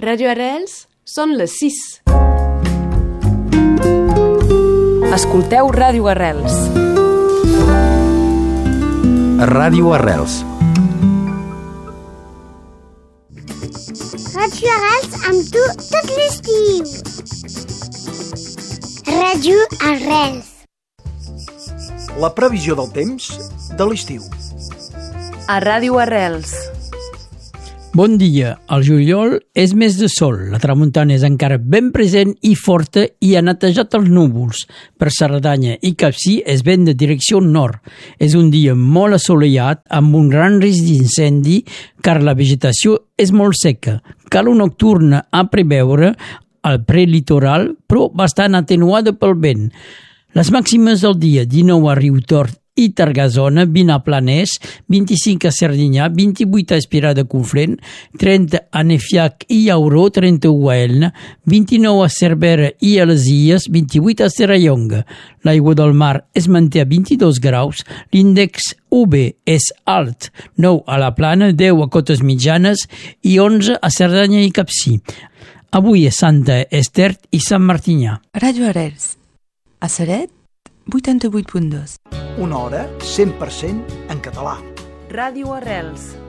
Radio Arrels, són les 6. Escolteu Ràdio Arrels. Ràdio Arrels. Ràdio Arrels amb tu tot l'estiu. Ràdio Arrels. La previsió del temps de l'estiu. A Ràdio Arrels. Bon dia. El juliol és mes de sol. La tramuntana és encara ben present i forta i ha netejat els núvols. Per Cerdanya i Capcir és vent de direcció nord. És un dia molt assolellat amb un gran risc d'incendi car la vegetació és molt seca. Calor nocturna a preveure al prelitoral però bastant atenuada pel vent. Les màximes del dia: 19 a Riutort i Targasona, 20 a Planès, 25 a Serdinyà, 28 a Espirà de Conflent, 30 a Nefiac i Auró, 31 a Elna, 29 a Cervera i a les Illes, 28 a Serrallonga. L'aigua del mar es manté a 22 graus, l'índex UV és alt, 9 a la Plana, 10 a Cotes Mitjanes i 11 a Cerdanya i Capcir. Avui és Santa Esther i Sant Martinyà. Ràdio Arrels. A Ceret, 88.2. Una hora 100% en català. Ràdio Arrels.